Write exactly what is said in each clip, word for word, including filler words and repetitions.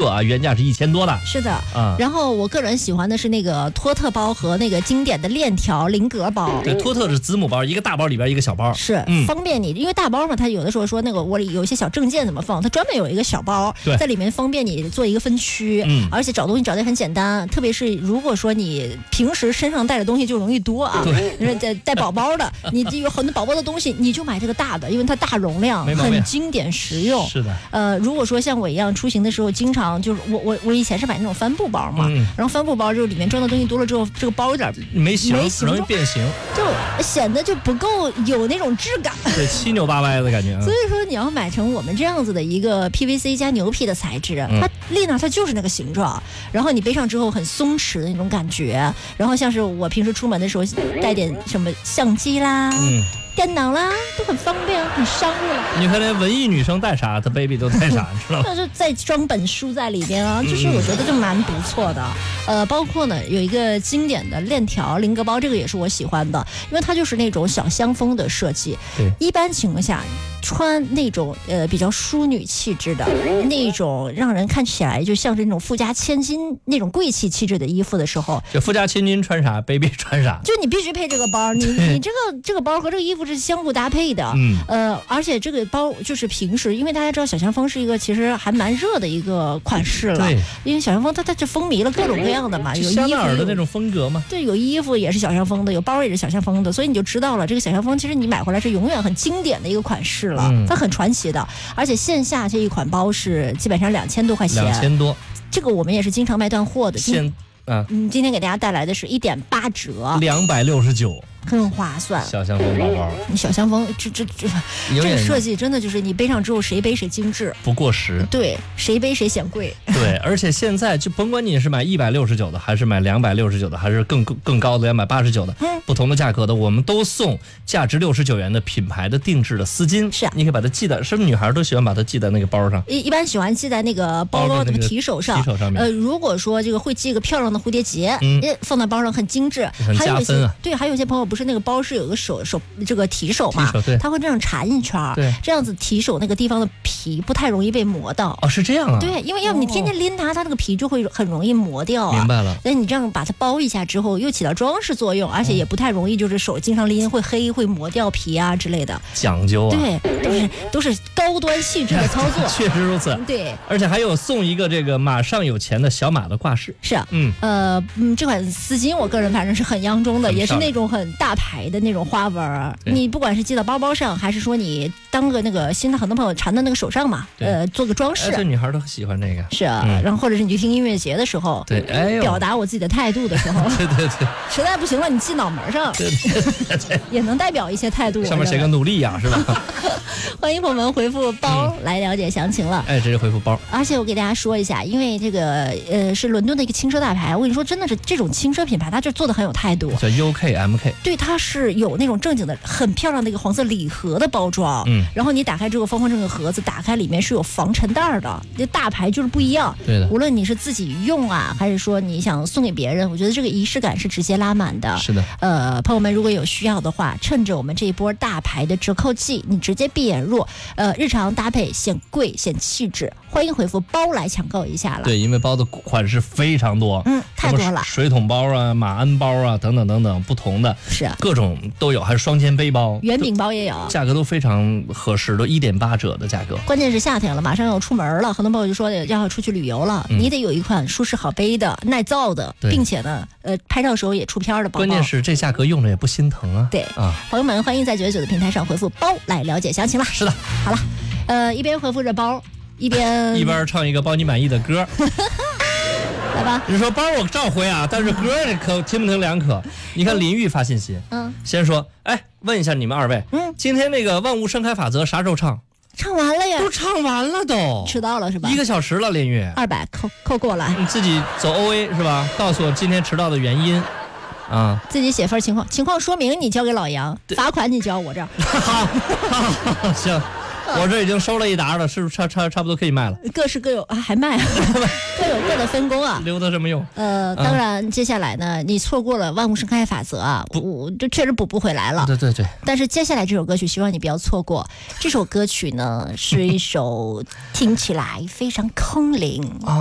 个啊，原价是一千多的。 是的啊， 然后我个人喜欢的是那个托特包和那个经典的链条菱格包。 对，托特是子母包，一个大包里边一个小包， 是、嗯、方便你，因为大包嘛，它有的时候说那个我里有一些小证件怎么放，它专门有一个小包在里面，方便你做一个分区， 嗯， 而且找东西找得很简单，特别是如果说你平时身上带的东西就容易多啊，对，带带宝宝的，你有很多宝宝的东西，你就买这个大的，因为它大容量，很经典实用。 是的， 呃，如果说像我一样出行的时候，经常就是我我我以前是买那种帆布包嘛，嗯、然后帆布包就里面装的东西多了之后，这个包有点没形， 没形容易变形， 就显得就不够有那种质感， 对，七扭八歪的感觉。 所以说你要买成我们这样子的一个 P V C 加牛皮的材质，嗯、它立那它就是那个形状，然后你背上之后很松弛的那种感觉，然后像是我平时出门的时候带点什么相机啦。嗯，电脑啦，都很方便，很商务了。 你看那文艺女生带啥，她 baby 都带啥，知道吗？ 那就再装本书在里边啊，就是我觉得就蛮不错的。呃，包括呢有一个经典的链条菱格包，这个也是我喜欢的，因为它就是那种小香风的设计。 对， 一般情况下穿那种呃比较淑女气质的那种，让人看起来就像是那种富家千金那种贵气气质的衣服的时候， 就富家千金穿啥 ，baby 穿啥， 就你必须配这个包，你你这个这个包和这个衣服是相互搭配的。嗯，呃，而且这个包就是平时，因为大家知道小香风是一个其实还蛮热的一个款式了， 对， 因为小香风它它就风靡了各种各样的嘛，有衣服香奈儿的那种风格嘛， 对，有衣服也是小香风的，有包也是小香风的，所以你就知道了，这个小香风其实你买回来是永远很经典的一个款式了，嗯、它很传奇的，而且线下这一款包是基本上两千多块钱， 两千多， 这个我们也是经常卖断货的， 现啊， 嗯，今天给大家带来的是一点八折， 两百六十九。 很划算， 小香风包包， 小香风这这这这个设计真的就是你背上之后谁背谁精致， 不过时， 对，谁背谁显贵， 对，而且现在就甭管你是买一百六十九的，还是买两百六十九的，还是更更高的两百八十九的，嗯，不同的价格的，我们都送价值六十九元的品牌的定制的丝巾， 是、啊， 你可以把它系在，是不是女孩都喜欢把它系在那个包上？ 一一般喜欢系在那个包包的提手上， 提手上面。 呃，如果说这个会系一个漂亮的蝴蝶结，嗯，放在包上很精致， 很加分啊。 对，还有一些朋友不是那个包是有个手手这个提手嘛， 提手对， 他会这样缠一圈， 对， 这样子提手那个地方的皮不太容易被磨到。 哦，是这样啊。 对，因为要不你天天拎它，它那个皮就会很容易磨掉啊。 明白了。 那你这样把它包一下之后，又起到装饰作用，而且也不太容易，就是手经常拎会黑、会磨掉皮啊之类的。 讲究啊。 对，都是都是高端细致的操作。 确实如此。 对， 而且还有送一个这个马上有钱的小马的挂饰。 是啊，嗯，呃，嗯，这款丝巾我个人反正是很央中的，也是那种很大牌的那种花纹。你不管是系到包包上，还是说你当个那个现在很多朋友缠到那个手上嘛，呃，做个装饰。 这女孩都喜欢这个。 是啊，嗯、然后或者是你去听音乐节的时候， 对，哎呦， 表达我自己的态度的时候， 对对对， 实在不行了，你系脑门上， 对对对对， 也能代表一些态度。 上面写个努力呀、啊，是吧？ 欢迎朋友们回复包来了解详情了。 哎，这是回复包。 而且我给大家说一下，因为这个呃是伦敦的一个轻奢大牌，我跟你说，真的是这种轻奢品牌，它这做的很有态度。 叫 U K M K。 对，它是有那种正经的、很漂亮的一个黄色礼盒的包装。嗯。然后你打开这个方方正正盒子，打开里面是有防尘袋的。这大牌就是不一样。 对的。 无论你是自己用啊，还是说你想送给别人，我觉得这个仪式感是直接拉满的。 是的。 呃，朋友们如果有需要的话，趁着我们这一波大牌的折扣季，你直接闭眼入，呃，日常搭配显贵显气质，欢迎回复包来抢购一下了。 对，因为包的款式非常多， 嗯，太多了， 水桶包啊、马鞍包啊等等等等不同的， 是啊， 各种都有，还是双肩背包、 圆饼包也有， 价格都非常合适，都一点八折的价格。 关键是夏天了，马上要出门了，很多朋友就说要出去旅游了，嗯、你得有一款舒适好背的、耐造的，并且呢，呃，拍照时候也出片的包包。 关键是这价格用着也不心疼啊。 对啊，朋友们欢迎在九九九的平台上回复包来了解详情了。 是的， 好了，呃，一边回复着包。一边一边唱一个包你满意的歌， 来吧。 你说包我照回啊，但是歌可听不听两可。你看林玉发信息，嗯，先说，哎，问一下你们二位，嗯，今天那个万物盛开法则啥时候唱？ 唱完了呀， 都唱完了都， 迟到了是吧？ 一个小时了，林玉， 二百扣扣过来， 你自己走 O A 是吧？告诉我今天迟到的原因。啊， 自己写份情况情况说明，你交给老杨，罚款你交我这儿。 好，好，行。我这已经收了一沓了，是不是差差差不多可以卖了？ 各是各有啊，还卖啊，各有各的分工啊， 留得这么用。 呃，当然，嗯、接下来呢，你错过了万物盛开法则啊，补就确实补不回来了。 对对对。 但是接下来这首歌曲，希望你不要错过。这首歌曲呢，是一首听起来非常空灵哦。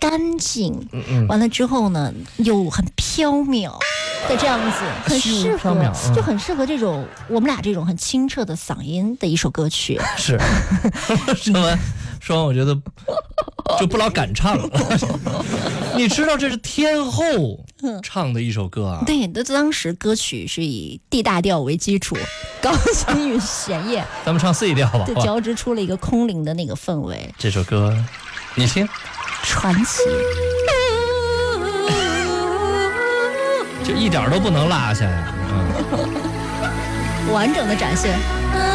干净， 嗯嗯， 完了之后呢又很飘渺的这样子，很适合， 嗯、 就很适合这种我们俩这种很清澈的嗓音的一首歌曲。 是，说完说完，我觉得就不老敢唱了。你知道这是天后唱的一首歌啊？ 对，那当时歌曲是以 D 大调为基础，高音与弦乐， 咱们唱 C 调吧， 对，交织出了一个空灵的那个氛围。 这首歌，你听， 传奇。 就一点都不能落下呀，嗯， 完整的展现。